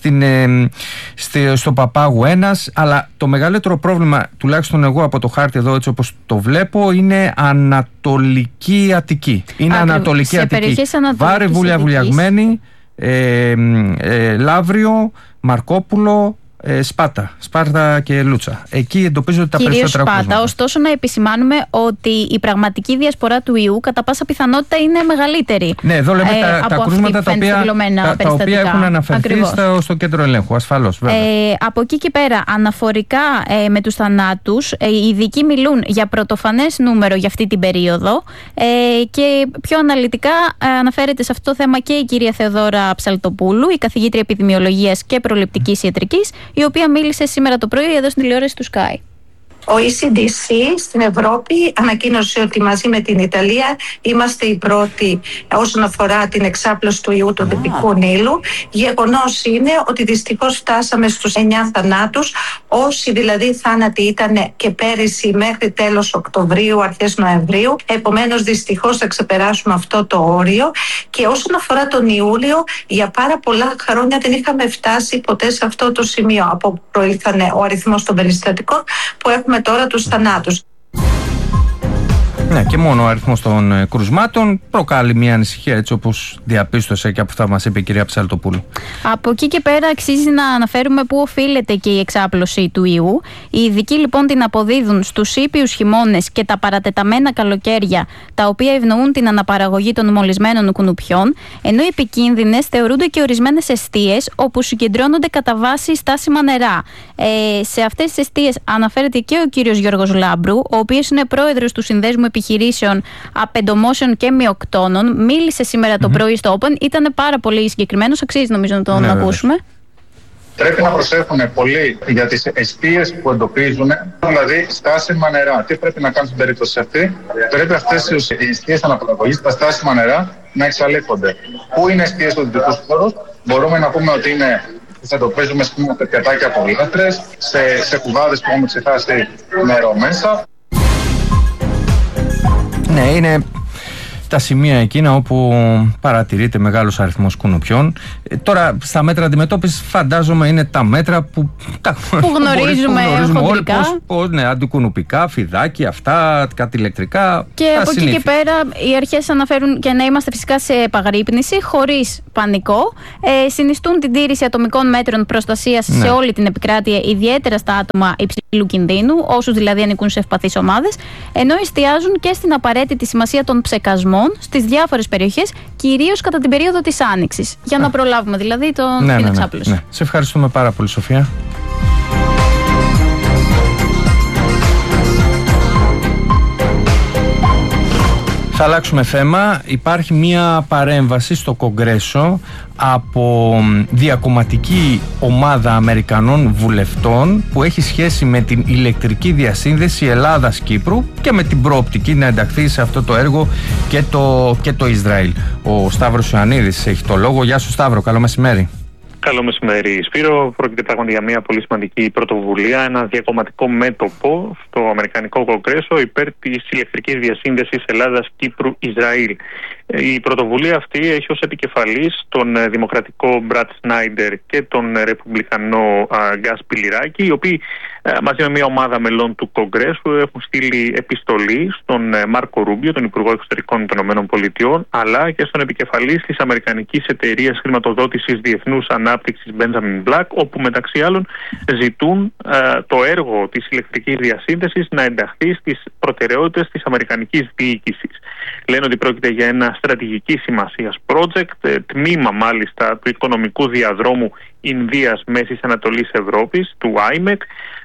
Speaker 1: στο Παπάγου 1, αλλά το μεγαλύτερο πρόβλημα, τουλάχιστον εγώ από το χάρτη εδώ έτσι όπως το βλέπω, είναι Ανατολική Αττική. Είναι Ανατολική Αττική. Βάρη Βούλια Βουλιαγμένη, Λαύριο, Μαρκόπουλο, Σπάρτα και Λούτσα. Εκεί εντοπίζονται τα περισσότερα κρούσματα.
Speaker 20: Σπάρτα. Ωστόσο, να επισημάνουμε ότι η πραγματική διασπορά του ιού κατά πάσα πιθανότητα είναι μεγαλύτερη.
Speaker 1: Ναι, εδώ λέμε τα κρούσματα τα οποία έχουν αναφερθεί στο κέντρο ελέγχου. Ασφαλώς, βέβαια.
Speaker 20: Από εκεί και πέρα, αναφορικά με τους θανάτους, οι ειδικοί μιλούν για πρωτοφανές νούμερο για αυτή την περίοδο και πιο αναλυτικά αναφέρεται σε αυτό το θέμα και η κυρία Θεοδόρα Ψαλτοπούλου, η καθηγήτρια επιδημιολογίας και προληπτικής ιατρικής, η οποία μίλησε σήμερα το πρωί εδώ στην τηλεόραση του Sky.
Speaker 4: Ο ECDC στην Ευρώπη ανακοίνωσε ότι μαζί με την Ιταλία είμαστε οι πρώτοι όσον αφορά την εξάπλωση του ιού του Δυτικού Νείλου. Γεγονός είναι ότι δυστυχώς φτάσαμε στους 9 θανάτους, όσοι δηλαδή θάνατοι ήταν και πέρυσι μέχρι τέλος Οκτωβρίου, αρχές Νοεμβρίου. Επομένως δυστυχώς θα ξεπεράσουμε αυτό το όριο. Και όσον αφορά τον Ιούλιο, για πάρα πολλά χρόνια δεν είχαμε φτάσει ποτέ σε αυτό το σημείο από που προήλθαν ο αριθμός των περιστατικών που έχουμε τώρα τους θανάτους.
Speaker 1: Ναι, και μόνο ο αριθμός των κρουσμάτων προκάλει μια ανησυχία, έτσι όπως διαπίστωσε και από αυτά μας είπε η κυρία Ψαλτοπούλου.
Speaker 20: Από εκεί και πέρα αξίζει να αναφέρουμε πού οφείλεται και η εξάπλωση του ιού. Οι ειδικοί λοιπόν την αποδίδουν στους ήπιους χειμώνες και τα παρατεταμένα καλοκαίρια, τα οποία ευνοούν την αναπαραγωγή των μολυσμένων κουνουπιών, ενώ οι επικίνδυνες θεωρούνται και ορισμένες εστίες όπου συγκεντρώνονται κατά βάση στάσιμα νερά. Σε αυτές τις εστίες αναφέρεται και ο κύριος Γιώργος Λάμπρου, ο οποίος είναι πρόεδρος του Συνδέσμου Επιχειρήσεων Απεντομόσεων και Μειοκτώνων. Μίλησε σήμερα το πρωί στο Open. Ήταν πάρα πολύ συγκεκριμένος. Αξίζει νομίζω να τον ακούσουμε.
Speaker 21: Πρέπει να προσέχουν πολύ για τις εστίες που εντοπίζουν, δηλαδή στάσιμα νερά. Τι πρέπει να κάνουν στην περίπτωση αυτή? Πρέπει αυτές οι εστίες αναπαραγωγής, τα στάσιμα νερά, να εξαλείφονται. Πού είναι εστίες του δυτικού χώρου? Μπορούμε να πούμε ότι είναι. Θα εντοπίζουμε πιατάκια από λάστρες, σε κουβάδες που έχουμε ξεχάσει νερό μέσα.
Speaker 1: Ναι, είναι τα σημεία εκείνα όπου παρατηρείται μεγάλος αριθμός κουνουπιών. Τώρα στα μέτρα αντιμετώπισης φαντάζομαι είναι τα μέτρα που
Speaker 20: γνωρίζουμε
Speaker 1: όλοι, ναι, αντικουνουπικά, φιδάκι, αυτά, κάτι ηλεκτρικά.
Speaker 20: Και από εκεί και πέρα οι αρχές αναφέρουν και να είμαστε φυσικά σε επαγρύπνηση, χωρίς πανικό. Συνιστούν την τήρηση ατομικών μέτρων προστασίας σε όλη την επικράτεια, ιδιαίτερα στα άτομα υψηλού κινδύνου, όσους δηλαδή ανήκουν σε ευπαθείς ομάδες, ενώ εστιάζουν και στην απαραίτητη σημασία των ψεκασμών στις διάφορες περιοχές, κυρίως κατά την περίοδο της Άνοιξης, για να προλάβουμε δηλαδή την εξάπλωση.
Speaker 1: Ναι. Σε ευχαριστούμε πάρα πολύ, Σοφία. Θα αλλάξουμε θέμα. Υπάρχει μια παρέμβαση στο Κογκρέσο από διακομματική ομάδα Αμερικανών βουλευτών που έχει σχέση με την ηλεκτρική διασύνδεση Ελλάδας-Κύπρου και με την προοπτική να ενταχθεί σε αυτό το έργο και το Ισραήλ. Ο Σταύρος Ιωαννίδης έχει το λόγο. Γεια σου Σταύρο, καλό μεσημέρι.
Speaker 2: Καλό μεσημέρι, Σπύρο. Πρόκειται πράγματι για μια πολύ σημαντική πρωτοβουλία, ένα διακομματικό μέτωπο στο Αμερικανικό Κογκρέσο υπέρ της ηλεκτρικής διασύνδεσης Ελλάδας-Κύπρου-Ισραήλ. Η πρωτοβουλία αυτή έχει ως επικεφαλής τον δημοκρατικό Μπρατ Σνάιντερ και τον ρεπουμπλικανό Γκας Πιλιράκη, οι οποίοι μαζί με μια ομάδα μελών του Κογκρέσου έχουν στείλει επιστολή στον Μάρκο Ρούμπιο, τον Υπουργό Εξωτερικών των ΗΠΑ, αλλά και στον επικεφαλής της Αμερικανικής Εταιρείας Χρηματοδότησης Διεθνούς Ανάπτυξης Benjamin Black, όπου μεταξύ άλλων ζητούν το έργο της ηλεκτρικής διασύνδεσης να ενταχθεί στις προτεραιότητες της Αμερικανικής διοίκησης. Λένε ότι πρόκειται για ένα στρατηγική σημασίας project, τμήμα μάλιστα του οικονομικού διαδρόμου Ινδίας Μέσης Ανατολής Ευρώπης, του IMEC,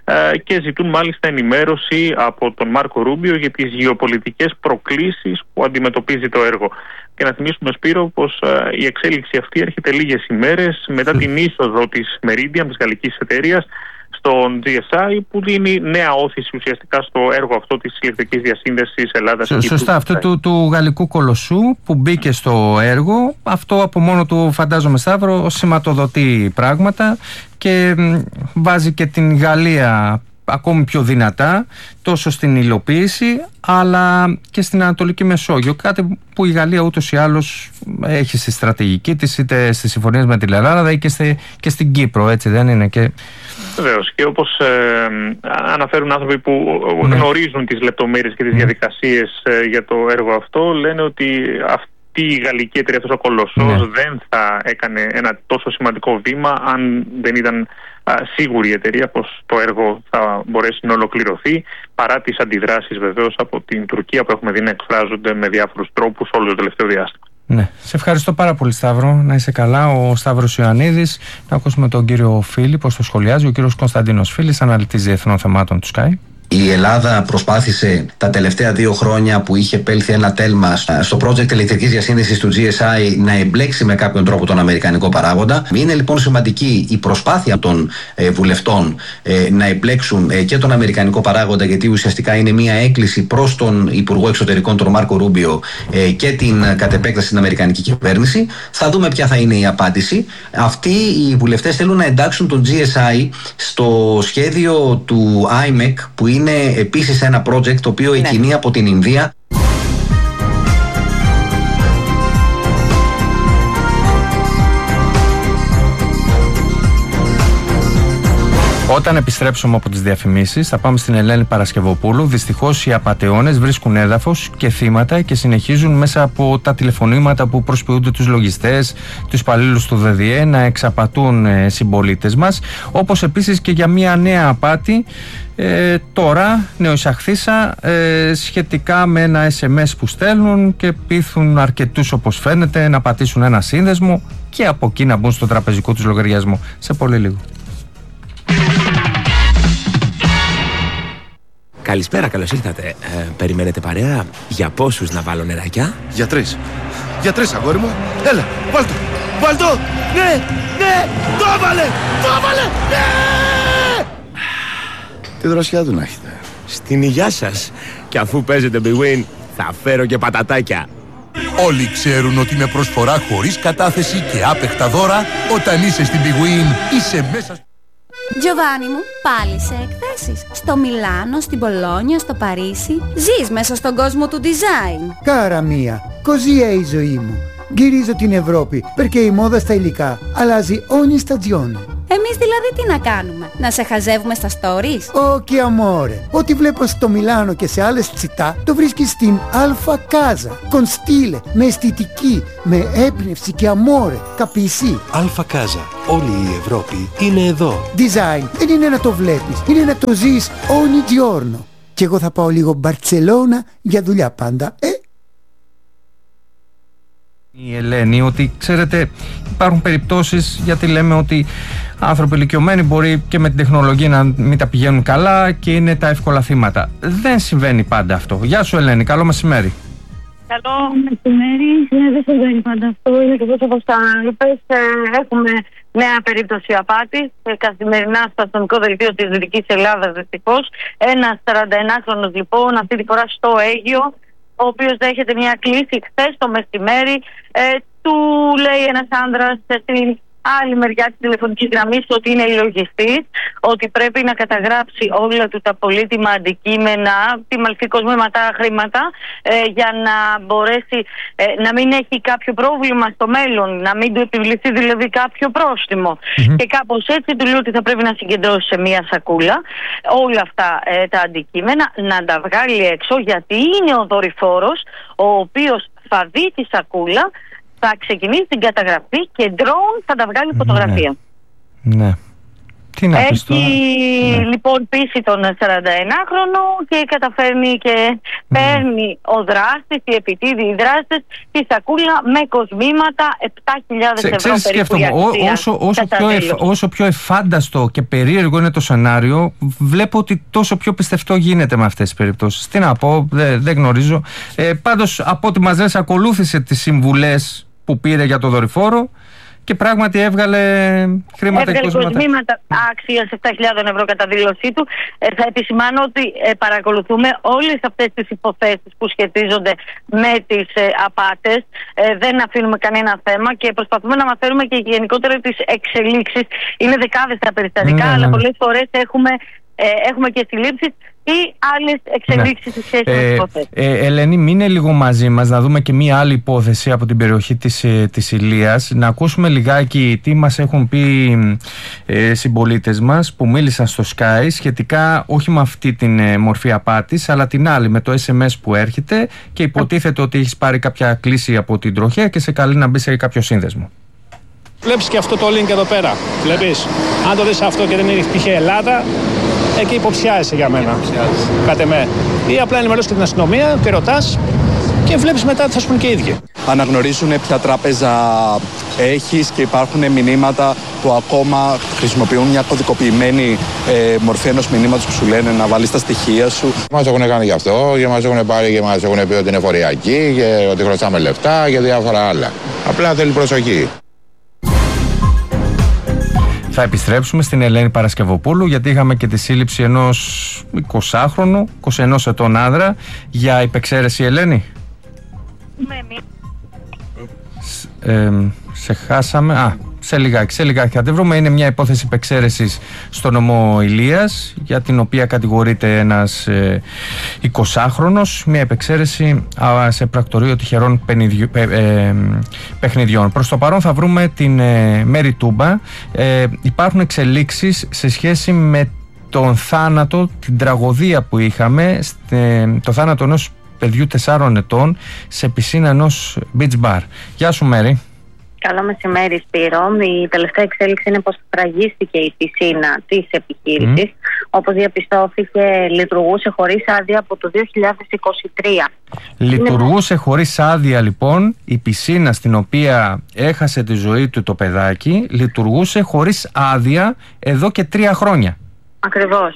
Speaker 2: και ζητούν μάλιστα ενημέρωση από τον Μάρκο Ρούμπιο για τις γεωπολιτικές προκλήσεις που αντιμετωπίζει το έργο. Και να θυμίσουμε, Σπύρο, πως η εξέλιξη αυτή έρχεται λίγες ημέρες μετά την είσοδο της Meridian, της γαλλικής εταιρείας, στον GSI, που δίνει νέα όθηση ουσιαστικά στο έργο αυτό της ηλεκτρικής διασύνδεσης Ελλάδας-Κύπρου.
Speaker 1: Σωστά, αυτό του γαλλικού κολοσσού που μπήκε στο έργο, αυτό από μόνο του, φαντάζομαι Σταύρο, σηματοδοτεί πράγματα και βάζει και την Γαλλία ακόμη πιο δυνατά, τόσο στην υλοποίηση αλλά και στην Ανατολική Μεσόγειο, κάτι που η Γαλλία ούτως ή άλλως έχει στη στρατηγική της, είτε στις συμφωνίες με την Ελλάδα ή και στην Κύπρο, έτσι δεν είναι?
Speaker 2: Βεβαίως, και όπως αναφέρουν άνθρωποι που γνωρίζουν τις λεπτομέρειες και τις διαδικασίες για το έργο αυτό, λένε ότι αυτή η γαλλική εταιρεία, αυτός ο κολοσσός, δεν θα έκανε ένα τόσο σημαντικό βήμα αν δεν ήταν σίγουρη η εταιρεία πως το έργο θα μπορέσει να ολοκληρωθεί, παρά τις αντιδράσεις βεβαίως από την Τουρκία που έχουμε δει να εκφράζονται με διάφορους τρόπους όλο το τελευταίο διάστημα.
Speaker 1: Ναι, σε ευχαριστώ πάρα πολύ Σταύρο, να είσαι καλά. Ο Σταύρος Ιωαννίδης. Να ακούσουμε τον κύριο Φίλη πώς το σχολιάζει. Ο κύριος Κωνσταντίνος Φίλης, αναλυτής διεθνών θεμάτων του Sky.
Speaker 22: Η Ελλάδα προσπάθησε τα τελευταία 2 χρόνια που είχε επέλθει ένα τέλμα στο project ηλεκτρικής διασύνδεσης του GSI να εμπλέξει με κάποιον τρόπο τον αμερικανικό παράγοντα. Είναι λοιπόν σημαντική η προσπάθεια των βουλευτών να εμπλέξουν και τον αμερικανικό παράγοντα, γιατί ουσιαστικά είναι μια έκκληση προς τον Υπουργό Εξωτερικών, τον Μάρκο Ρούμπιο, και την κατ' επέκταση την αμερικανική κυβέρνηση. Θα δούμε ποια θα είναι η απάντηση. Αυτοί οι βουλευτές θέλουν να εντάξουν τον GSI στο σχέδιο του IMEC, που είναι επίσης ένα project το οποίο εκκινεί από την Ινδία.
Speaker 1: Όταν επιστρέψουμε από τις διαφημίσεις θα πάμε στην Ελένη Παρασκευοπούλου. Δυστυχώς οι απατεώνες βρίσκουν έδαφος και θύματα και συνεχίζουν μέσα από τα τηλεφωνήματα που προσποιούνται τους λογιστές, τους υπαλλήλους του ΔΔΕ να εξαπατούν συμπολίτες μας. Όπως επίσης και για μια νέα απάτη τώρα νεοεισαχθήσα σχετικά με ένα SMS που στέλνουν και πείθουν αρκετούς, όπως φαίνεται, να πατήσουν ένα σύνδεσμο και από εκεί να μπουν στο τραπεζικό τους λογαριασμό. Σε πολύ λίγο.
Speaker 23: Καλησπέρα, καλώς ήρθατε. Περιμένετε παρέα? Για πόσους να βάλω νεράκια?
Speaker 24: Για 3. Για 3, αγόρι μου. Έλα, βάλτο. Βάλτο. Ναι, ναι. Το έβαλε. Το έβαλε. Ναι. Τι δροσιά του να έχετε.
Speaker 23: Στην υγειά σας. Και αφού παίζετε Big Win, θα φέρω και πατατάκια.
Speaker 25: Όλοι ξέρουν ότι με προσφορά χωρίς κατάθεση και άπεχτα δώρα, όταν είσαι στην Big Win, είσαι μέσα.
Speaker 26: Τζοβάνι μου, πάλι σε εκθέσεις. Στο Μιλάνο, στην Πολόνια, στο Παρίσι. Ζεις μέσα στον κόσμο του design.
Speaker 27: Κάρα μία, così è η ζωή μου. Γυρίζω την Ευρώπη, perché η μόδα στα υλικά αλλάζει ogni stagione.
Speaker 26: Εμείς δηλαδή τι να κάνουμε, να σε χαζεύουμε στα stories?
Speaker 27: Όχι αμόρε, ό,τι βλέπω στο Μιλάνο και σε άλλες τσιτά το βρίσκεις στην Alfa Casa. Con stile, με αισθητική, με έμπνευση και αμόρε, καπισί.
Speaker 28: Alfa Casa, όλη η Ευρώπη είναι εδώ.
Speaker 27: Design δεν είναι να το βλέπεις, είναι να το ζεις ogni giorno. Και εγώ θα πάω λίγο Μπαρτσελώνα για δουλειά πάντα,
Speaker 1: Η Ελένη, ότι ξέρετε υπάρχουν περιπτώσεις, γιατί λέμε ότι άνθρωποι ηλικιωμένοι μπορεί και με την τεχνολογία να μην τα πηγαίνουν καλά και είναι τα εύκολα θύματα. Δεν συμβαίνει πάντα αυτό. Γεια σου Ελένη, καλό μεσημέρι.
Speaker 3: Καλό μεσημέρι. Δεν συμβαίνει πάντα αυτό. Είναι και τόσο όπως τα είπες. Έχουμε νέα περίπτωση απάτης. Καθημερινά στο αστυνομικό δελτίο της Δυτικής Ελλάδας, δυστυχώς. Ένας 41χρονος λοιπόν, αυτή τη φορά στο Αίγυο, ο οποίος δέχεται μια κλήση χθες το μεσημέρι. Του λέει ένας άνδρας στην άλλη μεριά της τηλεφωνικής γραμμής ότι είναι λογιστής, ότι πρέπει να καταγράψει όλα του τα πολύτιμα αντικείμενα, τη μαλφή κοσμήματα, χρήματα, για να μπορέσει να μην έχει κάποιο πρόβλημα στο μέλλον, να μην του επιβληθεί δηλαδή κάποιο πρόστιμο. Και κάπως έτσι του λέει ότι θα πρέπει να συγκεντρώσει σε μία σακούλα όλα αυτά τα αντικείμενα, να τα βγάλει έξω, γιατί είναι ο δορυφόρος ο οποίος θα δει τη σακούλα, θα ξεκινήσει την καταγραφή και drone θα τα βγάλει φωτογραφία.
Speaker 1: Ναι. Τι να πεις τώρα.
Speaker 3: Έχει λοιπόν πείσει τον 41χρονο και καταφέρνει και παίρνει ο δράστης, οι επιτίδιοι δράστες, τη σακούλα με κοσμήματα 7.000 ευρώ περίπου.
Speaker 1: Όσο πιο εφάνταστο και περίεργο είναι το σενάριο, βλέπω ότι τόσο πιο πιστευτό γίνεται με αυτές τις περιπτώσεις. Τι να πω, δεν γνωρίζω. Πάντως από ό,τι μας λες, ακολούθησε τις συμβουλές που πήρε για το δορυφόρο και πράγματι έβγαλε χρήματα.
Speaker 3: Έβγαλε κοσμήματα άξιας 7.000 ευρώ κατά δήλωσή του. Θα επισημάνω ότι παρακολουθούμε όλες αυτές τις υποθέσεις που σχετίζονται με τις απάτες. Δεν αφήνουμε κανένα θέμα και προσπαθούμε να μαθαίνουμε και γενικότερα τις εξελίξεις. Είναι δεκάδες τα περιστατικά, αλλά πολλές φορές έχουμε και συλλήψεις ή άλλες εξελίξεις σε σχέση με τις υποθέσεις.
Speaker 1: Ελένη, μείνε λίγο μαζί μας να δούμε και μία άλλη υπόθεση από την περιοχή της Ηλίας, να ακούσουμε λιγάκι τι μας έχουν πει συμπολίτες μας που μίλησαν στο Sky σχετικά όχι με αυτή την μορφή απάτης, αλλά την άλλη, με το SMS που έρχεται και υποτίθεται ότι έχεις πάρει κάποια κλήση από την τροχέα και σε καλεί να μπει σε κάποιο σύνδεσμο.
Speaker 5: Βλέπεις και αυτό το link εδώ πέρα. Βλέπεις, αν το δεις αυτό και δεν είναι π.χ. Ελλάδα, εκεί υποψιάζεσαι για μένα. Κάτε με. Ή απλά ενημερώσεις και την αστυνομία και ρωτάς και βλέπεις μετά τι θα σου πούν και οι ίδιοι.
Speaker 6: Αναγνωρίζουν ποια τράπεζα έχεις και υπάρχουν μηνύματα που ακόμα χρησιμοποιούν μια κωδικοποιημένη μορφή ενός μηνύματος που σου λένε να βάλεις τα στοιχεία σου.
Speaker 7: Μας έχουν κάνει γι' αυτό και μας έχουν πάρει και μας έχουν πει ότι είναι φοριακοί και ότι χρωστάμε λεφτά και διάφορα άλλα. Απλά θέλει προσοχή.
Speaker 1: Θα επιστρέψουμε στην Ελένη Παρασκευοπούλου, γιατί είχαμε και τη σύλληψη ενός 20χρονου, 21 ετών άνδρα για υπεξαίρεση. Ελένη. Σε χάσαμε. Σε λιγάκι θα τη βρούμε. Είναι μια υπόθεση υπεξαίρεσης στο νομό Ηλίας, για την οποία κατηγορείται ένας 20χρονος. Μια υπεξαίρεση σε πρακτορείο τυχερών παιχνιδιών. Προς το παρόν θα βρούμε την Μέρη Τούμπα. Υπάρχουν εξελίξεις σε σχέση με τον θάνατο, την τραγωδία που είχαμε, το θάνατο ενός παιδιού 4 ετών σε πισίνα ενός beach bar. Γεια σου Μέρη.
Speaker 3: Καλό μεσημέρι Σπύρο. Η τελευταία εξέλιξη είναι πως τραγίστηκε η πισίνα της επιχείρησης. Όπως διαπιστώθηκε, λειτουργούσε χωρίς άδεια από το 2023.
Speaker 1: Λειτουργούσε χωρίς άδεια λοιπόν η πισίνα στην οποία έχασε τη ζωή του το παιδάκι, λειτουργούσε χωρίς άδεια εδώ και 3 χρόνια.
Speaker 3: Ακριβώς.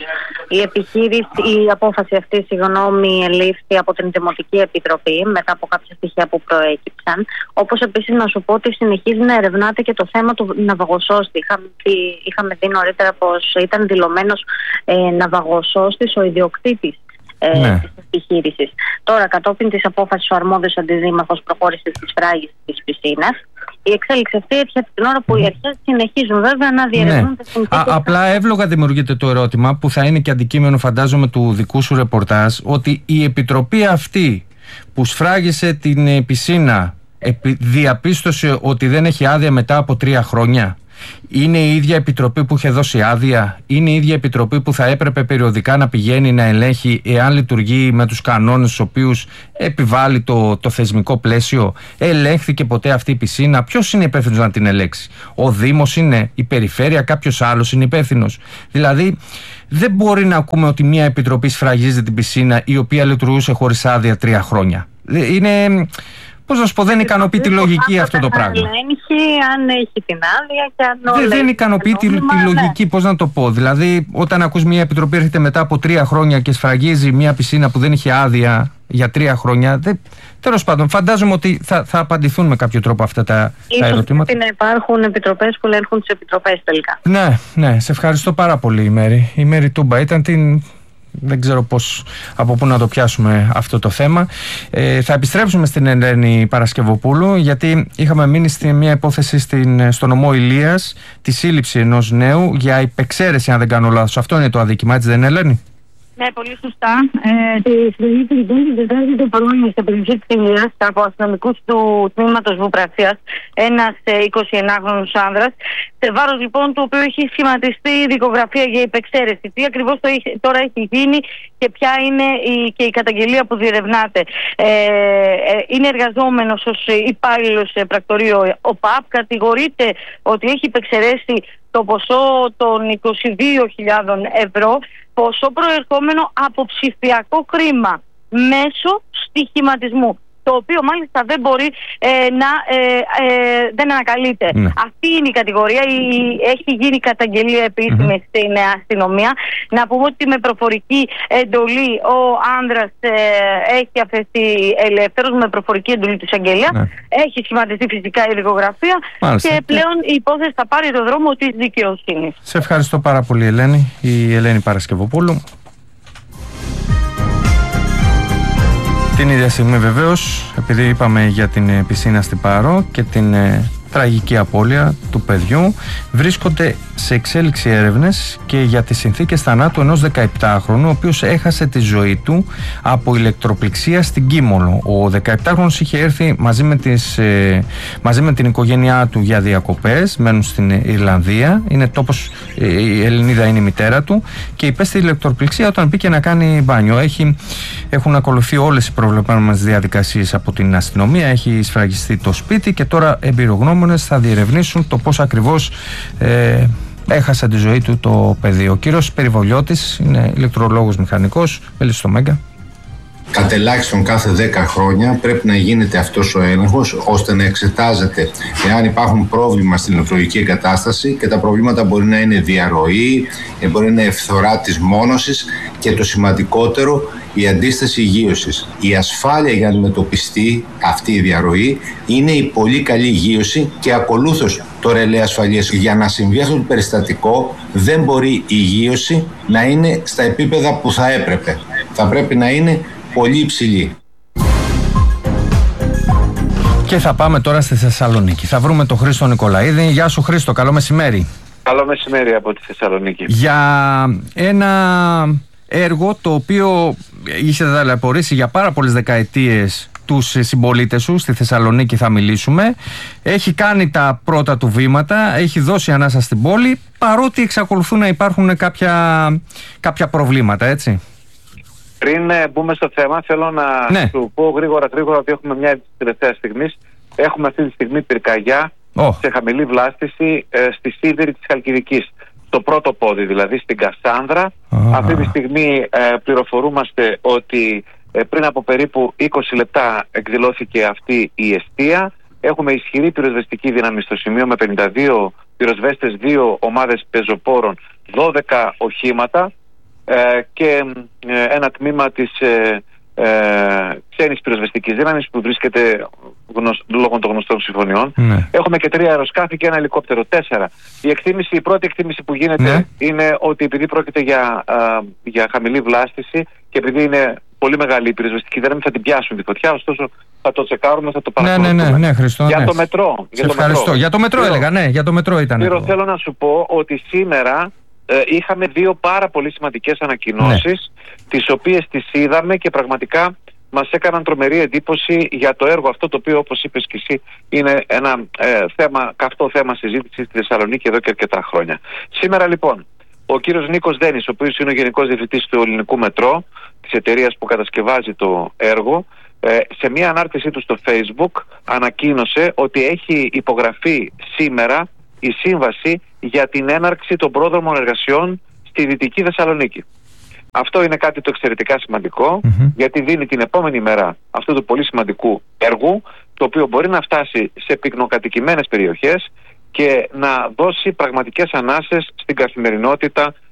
Speaker 3: Η απόφαση αυτή, ελήφθη από την Δημοτική Επιτροπή μετά από κάποια στοιχεία που προέκυψαν. Όπως επίσης να σου πω ότι συνεχίζει να ερευνάται και το θέμα του ναυαγοσώστη. Είχαμε δει νωρίτερα πως ήταν δηλωμένος ναυαγοσώστης ο ιδιοκτήτης της επιχείρησης. Τώρα, κατόπιν της απόφασης, ο αρμόδιος αντιδήμαρχος προχώρησε στις φράγες της πισίνας. Η εξέλιξη αυτή έρχεται την ώρα που οι αρχές συνεχίζουν βέβαια να διερευνούν τα συνθήκες.
Speaker 1: Απλά εύλογα δημιουργείται το ερώτημα, που θα είναι και αντικείμενο φαντάζομαι του δικού σου ρεπορτάζ, ότι η επιτροπή αυτή που σφράγισε την πισίνα διαπίστωσε ότι δεν έχει άδεια μετά από 3 χρόνια. Είναι η ίδια επιτροπή που είχε δώσει άδεια, είναι η ίδια επιτροπή που θα έπρεπε περιοδικά να πηγαίνει να ελέγχει εάν λειτουργεί με τους κανόνες τους οποίους επιβάλλει το θεσμικό πλαίσιο. Ελέγχθηκε ποτέ αυτή η πισίνα? Ποιος είναι υπεύθυνος να την ελέγξει? Ο Δήμος είναι, η Περιφέρεια, κάποιος άλλος είναι υπεύθυνος? Δηλαδή δεν μπορεί να ακούμε ότι μια επιτροπή σφραγίζει την πισίνα η οποία λειτουργούσε χωρίς άδεια 3 χρόνια. Είναι... πώς να σου πω, δεν ικανοποιεί τη λογική αυτό το πράγμα.
Speaker 3: Ελέγχει αν έχει την άδεια και αν όλα.
Speaker 1: Δεν ικανοποιεί τη λογική, πώς να το πω. Δηλαδή, όταν ακούς μια επιτροπή έρχεται μετά από 3 χρόνια και σφραγίζει μια πισίνα που δεν είχε άδεια για 3 χρόνια. Τέλος πάντων, φαντάζομαι ότι θα απαντηθούν με κάποιο τρόπο αυτά τα ερωτήματα.
Speaker 3: Πρέπει να υπάρχουν επιτροπές που ελέγχουν τις επιτροπές τελικά.
Speaker 1: Ναι, σε ευχαριστώ πάρα πολύ, η Μέρη. Η Μέρη Τούμπα ήταν δεν ξέρω από πού να το πιάσουμε αυτό το θέμα. Θα επιστρέψουμε στην Ελένη Παρασκευοπούλου, γιατί είχαμε μείνει στη μια υπόθεση στο νομό Ηλίας, τη σύλληψη ενός νέου για υπεξαίρεση, αν δεν κάνω λάθος. Αυτό είναι το αδίκημα, έτσι δεν είναι, Ελένη?
Speaker 3: Ναι, πολύ σωστά. Τη συλλογή λοιπόν την Τετάρτη το πρωί στην περιοχή της Ηλίας από αστυνομικούς του τμήματος Βουπρασίας, ένας 29χρονος άνδρας, σε βάρος λοιπόν του οποίου έχει σχηματιστεί η δικογραφία για υπεξαίρεση. Τι ακριβώς τώρα έχει γίνει και ποια είναι και η καταγγελία που διερευνάται. Είναι εργαζόμενος ως υπάλληλος σε πρακτορείο ΟΠΑΠ, κατηγορείται ότι έχει υπεξαιρέσει το ποσό των 22.000 ευρώ, ποσό προερχόμενο από ψηφιακό χρήμα μέσω στοιχηματισμού, το οποίο μάλιστα δεν μπορεί δεν ανακαλείται. Αυτή είναι η κατηγορία. Έχει γίνει καταγγελία επίσημη στην αστυνομία. Να πούμε ότι με προφορική εντολή ο άνδρας έχει αφαιθεί ελεύθερος, με προφορική εντολή του εισαγγελέα. Έχει σχηματιστεί φυσικά η δικογραφία και πλέον η υπόθεση θα πάρει το δρόμο της δικαιοσύνης. Σε
Speaker 1: ευχαριστώ πάρα πολύ, Ελένη. Η Ελένη Παρασκευοπούλου. Την ίδια στιγμή βεβαίως, επειδή είπαμε για την πισίνα στην Πάρο και την τραγική απώλεια του παιδιού, βρίσκονται σε εξέλιξη έρευνες και για τις συνθήκες θανάτου ενός 17χρονου, ο οποίος έχασε τη ζωή του από ηλεκτροπληξία στην Κίμολο. Ο 17χρονος είχε έρθει μαζί με την οικογένειά του για διακοπές, μένουν στην Ιρλανδία, είναι τόπος, η Ελληνίδα είναι η μητέρα του, και υπέστη ηλεκτροπληξία όταν μπήκε να κάνει μπάνιο. Έχουν ακολουθεί όλες οι προβλεπόμενες διαδικασίες από την αστυνομία, έχει σφραγιστεί το σπίτι και τώρα εμπειρογνώμονες θα διερευνήσουν το πώς ακριβώς έχασε τη ζωή του το παιδί. Ο κύριος Περιβολιώτης είναι ηλεκτρολόγος μηχανικός, μέλος στο Μέγκα.
Speaker 8: Κατ' ελάχιστον κάθε 10 χρόνια πρέπει να γίνεται αυτός ο έλεγχος, ώστε να εξετάζεται εάν υπάρχουν πρόβλημα στην ηλεκτρολογική εγκατάσταση, και τα προβλήματα μπορεί να είναι διαρροή, μπορεί να είναι ευθορά της μόνωσης και το σημαντικότερο, η αντίσταση γείωσης. Η ασφάλεια για να αντιμετωπιστεί αυτή η διαρροή είναι η πολύ καλή γείωση και ακολούθως το ρελέ ασφαλείας. Για να συμβεί αυτό το περιστατικό δεν μπορεί η γείωση να είναι στα επίπεδα που θα έπρεπε. Θα πρέπει να είναι πολύ υψηλή.
Speaker 1: Και θα πάμε τώρα στη Θεσσαλονίκη. Θα βρούμε τον Χρήστο Νικολαίδη. Γεια σου Χρήστο, καλό μεσημέρι.
Speaker 9: Καλό μεσημέρι από τη Θεσσαλονίκη.
Speaker 1: Για ένα έργο το οποίο είχε ταλαιπωρήσει για πάρα πολλές δεκαετίες τους συμπολίτες σου στη Θεσσαλονίκη θα μιλήσουμε. Έχει κάνει τα πρώτα του βήματα, έχει δώσει ανάσα στην πόλη, παρότι εξακολουθούν να υπάρχουν κάποια προβλήματα, έτσι.
Speaker 9: Πριν μπούμε στο θέμα, θέλω να σου πω γρήγορα ότι έχουμε μια τελευταία στιγμή. Έχουμε αυτή τη στιγμή πυρκαγιά σε χαμηλή βλάστηση στη σίδηρη της Χαλκιδικής. Το πρώτο πόδι, δηλαδή στην Κασάνδρα. Αυτή τη στιγμή πληροφορούμαστε ότι πριν από περίπου 20 λεπτά εκδηλώθηκε αυτή η εστία. Έχουμε ισχυρή πυροσβεστική δύναμη στο σημείο με 52 πυροσβέστες, 2 ομάδες πεζοπόρων, 12 οχήματα και ένα τμήμα της ξένης πυροσβεστικής δύναμης που βρίσκεται λόγω των γνωστών συμφωνιών. Έχουμε και 3 αεροσκάφη και ένα ελικόπτερο, 4. Η πρώτη εκτίμηση που γίνεται είναι ότι επειδή πρόκειται για χαμηλή βλάστηση και επειδή είναι πολύ μεγάλη η πυροσβεστική δύναμη, θα την πιάσουν τη φωτιά, ωστόσο θα το τσεκάρουμε, θα το παρακολουθούμε.
Speaker 1: Ναι, Χριστό.
Speaker 9: Για το μετρό.
Speaker 1: Για το μετρό έλεγα, για το μετρό ήταν.
Speaker 9: Θέλω να σου πω ότι σήμερα είχαμε 2 πάρα πολύ σημαντικές ανακοινώσεις, τις οποίες τις είδαμε και πραγματικά μας έκαναν τρομερή εντύπωση για το έργο αυτό, το οποίο, όπως είπες και εσύ, είναι ένα καυτό θέμα συζήτησης στη Θεσσαλονίκη εδώ και αρκετά χρόνια. Σήμερα λοιπόν ο κύριος Νίκος Δένης, ο οποίος είναι ο Γενικός Διευθυντής του Ελληνικού Μετρό, της εταιρείας που κατασκευάζει το έργο, σε μια ανάρτησή του στο Facebook ανακοίνωσε ότι έχει υπογραφεί σήμερα η σύμβαση για την έναρξη των πρόδρομων εργασιών στη Δυτική Θεσσαλονίκη. Αυτό είναι κάτι το εξαιρετικά σημαντικό, γιατί δίνει την επόμενη μέρα αυτού του πολύ σημαντικού έργου το οποίο μπορεί να φτάσει σε πυκνοκατοικημένες περιοχές και να δώσει πραγματικές ανάσες στην καθημερινότητα